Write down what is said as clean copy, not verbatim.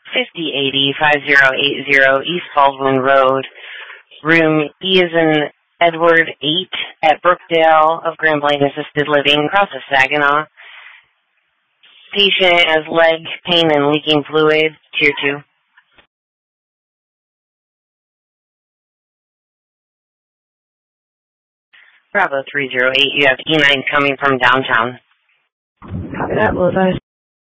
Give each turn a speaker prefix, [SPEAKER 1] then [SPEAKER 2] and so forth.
[SPEAKER 1] 5080 East Baldwin Road, room E as in Edward 8 at Brookdale of Grand Blanc Assisted Living, across of Saginaw. Patient has leg pain and leaking fluid, tier 2. Bravo 308, you have E9 coming from downtown.
[SPEAKER 2] Copy that, will advise.